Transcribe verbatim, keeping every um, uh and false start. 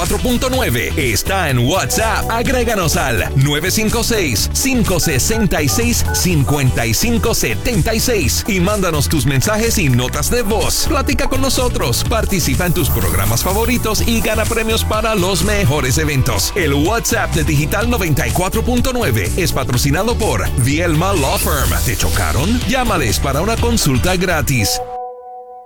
cuatro punto nueve está en WhatsApp. Agréganos al nueve cinco seis, cinco seis seis, cinco cinco siete seis y mándanos tus mensajes y notas de voz. Platica con nosotros, participa en tus programas favoritos y gana premios para los mejores eventos. El WhatsApp de Digital noventa y cuatro punto nueve es patrocinado por Vielma Law Firm. ¿Te chocaron? Llámales para una consulta gratis.